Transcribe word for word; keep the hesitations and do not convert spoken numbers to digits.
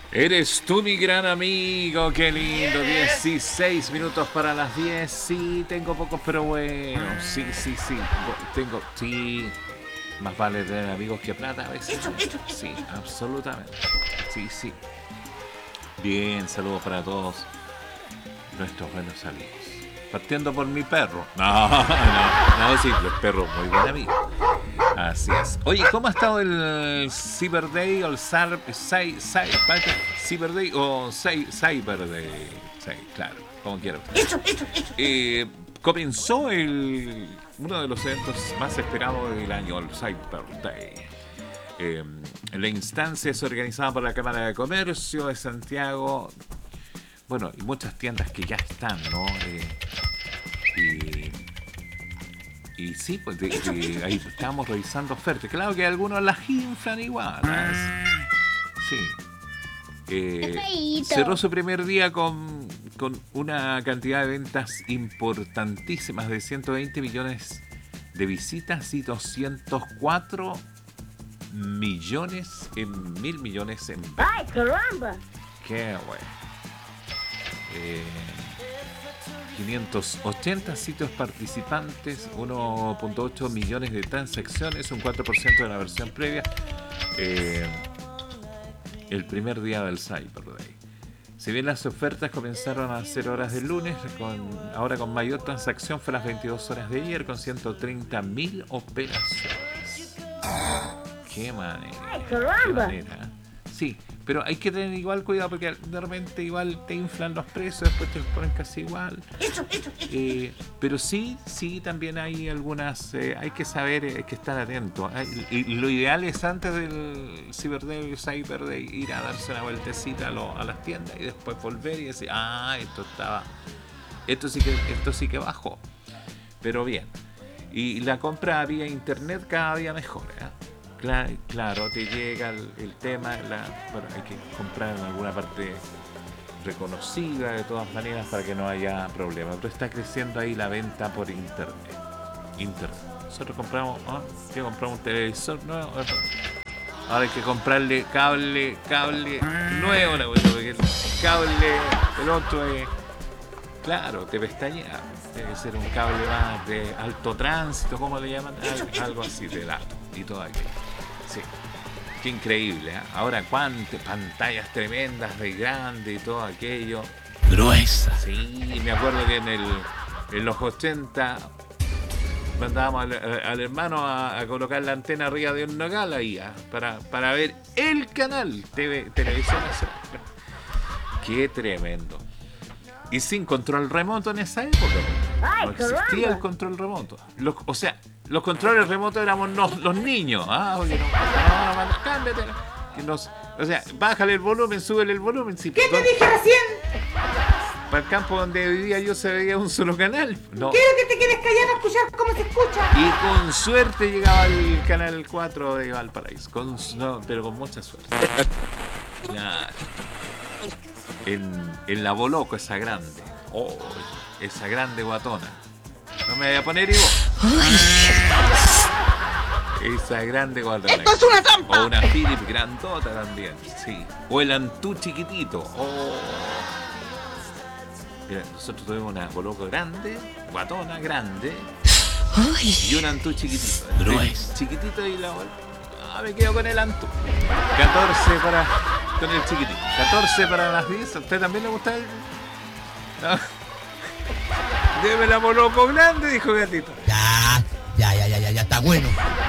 Eres tú mi gran amigo, qué lindo. dieciséis minutos para las diez. Sí, tengo pocos, pero bueno. Sí, sí, sí. Tengo, sí. Más vale tener amigos que plata a veces. Sí, absolutamente. Sí, sí. Bien, saludos para todos nuestros buenos amigos. Partiendo por mi perro. No, no, no, sí, el perro muy buen amigo. Así es. Oye, ¿cómo ha estado el Cyber Day o el Cyber Day o Cyber Day? Sí, claro, como quiero. Eh, comenzó el uno de los eventos más esperados del año, el Cyber Day. Eh, la instancia es organizada por la Cámara de Comercio de Santiago. Bueno, y muchas tiendas que ya están, ¿no? Eh, y, y sí, pues de, de, ahí estamos revisando ofertas. Claro que algunos las inflan igual. ¿eh? Sí. Eh, cerró su primer día con, con una cantidad de ventas importantísimas de ciento veinte millones de visitas y doscientos cuatro millones en mil millones en ventas. ¡Ay, caramba! ¡Qué bueno! Eh, quinientos ochenta sitios participantes, uno punto ocho millones de transacciones, un cuatro por ciento de la versión previa. Eh, el primer día del Cyber Day. Si bien las ofertas comenzaron a cero horas del lunes, con, ahora con mayor transacción fue a las veintidós horas de ayer, con ciento treinta mil operaciones. ¡Qué manera! ¡Qué manera! Sí, pero hay que tener igual cuidado porque de repente igual te inflan los precios, después te los ponen casi igual. Eh, pero sí, sí, también hay algunas, eh, hay que saber, hay que estar atento. Y lo ideal es antes del Cyber Day, Cyber Day, ir a darse una vueltecita a, lo, a las tiendas y después volver y decir, ah, esto estaba, esto sí que, esto sí que bajó. Pero bien. Y la compra vía internet cada día mejor, ¿eh? Claro, claro, te llega el, el tema, la, bueno, hay que comprar en alguna parte reconocida de todas maneras para que no haya problema. Pero está creciendo ahí la venta por internet. Internet. Nosotros compramos, ¿ah? ¿Qué compramos un televisor nuevo? Ahora hay que comprarle cable, cable nuevo, la bueno, porque el cable, el otro es, claro, te pestañea. Debe ser un cable más de alto tránsito, ¿cómo le llaman? Al, algo así de datos y todo aquello. Sí, qué increíble, ¿eh? Ahora cuántas pantallas tremendas de grande y todo aquello. Gruesa. Sí, me acuerdo que en el en los ochenta mandábamos al, al hermano a, a colocar la antena arriba de un nogal ahí, ¿eh? para, para ver el canal T V, televisión. Qué tremendo. Y sin control remoto en esa época. No existía el control remoto. Los, o sea, los controles remotos éramos los, los niños. Ah, oye, no, no, no, cámbiate. Nos, o sea, bájale el volumen, súbele el volumen. Si, ¿Qué te dije recién? Para el campo donde vivía yo se veía un solo canal. No. Quiero que te quedes callado a escuchar cómo se escucha. Y con suerte llegaba el canal cuatro de Valparaíso. Con, no, pero con mucha suerte. Claro. En, en la Boloco, esa grande. Oh, esa grande guatona. No me voy a poner igual. Esa grande guatona. ¡Esto es una trampa! O una Philips grandota también, sí. O el Antú chiquitito. Oh. Mira, nosotros tuvimos una Boloco grande, guatona grande. Uy. Y un Antú chiquitito. El chiquitito y la Boloco. Ah, me quedo con el Antú. catorce para... Con el chiquitito. catorce para las diez. ¿A usted también le gusta el...? No. Deme la Boloco grande, dijo Gatito. Ya, ya, ya, ya, ya, ya está bueno.